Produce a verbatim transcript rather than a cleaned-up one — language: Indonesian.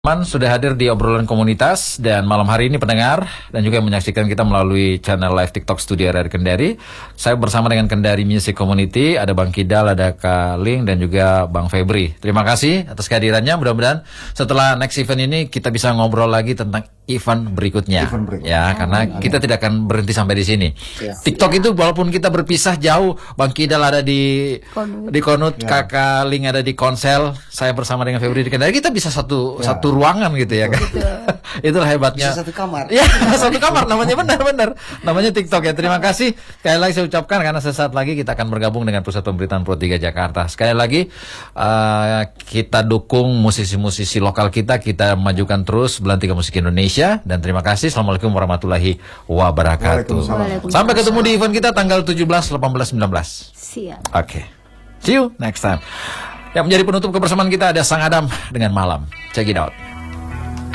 Man sudah hadir di obrolan komunitas dan malam hari ini pendengar dan juga yang menyaksikan kita melalui channel live TikTok Studio R R Kendari. Saya bersama dengan Kendari Music Community, ada Bang Kidal, ada Kak Ling dan juga Bang Febri. Terima kasih atas kehadirannya. Mudah-mudahan setelah next event ini kita bisa ngobrol lagi tentang event berikutnya. Event berikutnya. Ya, karena Amin. Kita tidak akan berhenti sampai di sini. Ya. TikTok ya. Itu walaupun kita berpisah jauh, Bang Kidal ada di Konut, di Konut ya. Kakak Ling ada di Konsel, saya bersama dengan Febri di Kendari, kita bisa satu ya. satu ruangan gitu ya kan. Itulah hebatnya. Bisa satu kamar. Ya, satu kamar namanya benar-benar. Namanya TikTok ya. Terima kasih. Sekali lagi saya ucapkan karena sesaat lagi kita akan bergabung dengan Pusat Pemberitaan Pro tiga Jakarta. Sekali lagi uh, kita dukung musisi-musisi lokal kita, kita majukan terus Belantika Musik Indonesia dan terima kasih. Assalamualaikum warahmatullahi wabarakatuh. Sampai ketemu di event kita tanggal tujuh belas, delapan belas, sembilan belas. Siap. Oke. Okay. See you next time. Yang menjadi penutup kebersamaan kita ada Sang Adam dengan Malam. Check it out.